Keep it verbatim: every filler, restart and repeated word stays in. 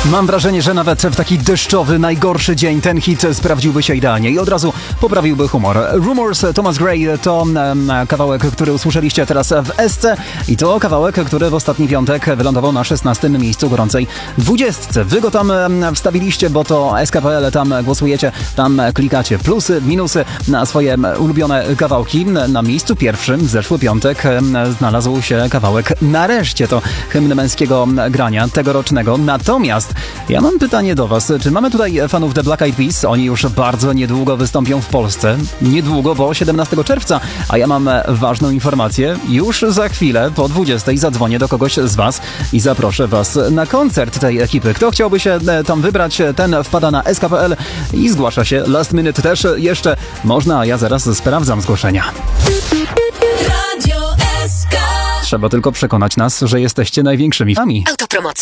Mam wrażenie, że nawet w taki deszczowy, najgorszy dzień ten hit sprawdziłby się idealnie i od razu poprawiłby humor. Rumors, Thomas Gray to um, kawałek, który usłyszeliście teraz w S C i to kawałek, który w ostatni piątek wylądował na szesnastym miejscu gorącej dwudziestce. Wy go tam um, wstawiliście, bo to S K P L, tam głosujecie, tam klikacie plusy, minusy na swoje ulubione kawałki. Na miejscu pierwszym w zeszły piątek um, znalazł się kawałek Nareszcie, to hymn męskiego grania tegorocznego. Natomiast ja mam pytanie do was. Czy mamy tutaj fanów The Black Eyed Peas? Oni już bardzo niedługo wystąpią w Polsce. Niedługo, bo siedemnastego czerwca. A ja mam ważną informację. Już za chwilę, po dwudziestej zadzwonię do kogoś z was i zaproszę was na koncert tej ekipy. Kto chciałby się tam wybrać, ten wpada na S K P L i zgłasza się. Last minute też jeszcze można, a ja zaraz sprawdzam zgłoszenia. Radio S K. Trzeba tylko przekonać nas, że jesteście największymi fanami. Autopromocja.